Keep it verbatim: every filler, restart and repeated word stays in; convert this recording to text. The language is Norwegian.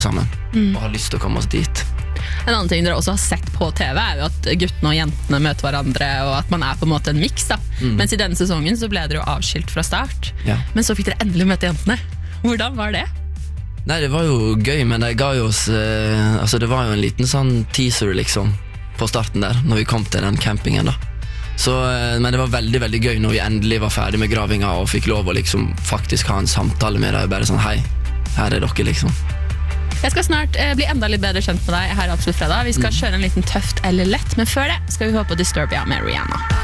sammen mm. og har lyst til å komme oss dit. En annen ting dere også har sett på T V er jo at guttene og jentene møter hverandre, og at man er på en måte en mix da. Mm. Mens i denne sesongen så ble dere jo avskilt fra start, ja. Men så fikk dere endelig møte jentene. Hvordan var det? Nei, det var jo gøy, men det ga jo oss eh, altså det var jo en liten sånn teaser liksom på starten der, når vi kom til den campingen da. Så, eh, men det var veldig, veldig gøy når vi endelig var ferdig med gravinga og fikk lov å liksom faktisk ha en samtale med deg, bare sånn, hei, her er dere liksom. Jeg skal snart eh, bli enda litt bedre kjent med deg her i Absolutt Fredag. Vi skal mm. kjøre en liten tøft eller lett, men før det skal vi høre på Disturbia med Rihanna.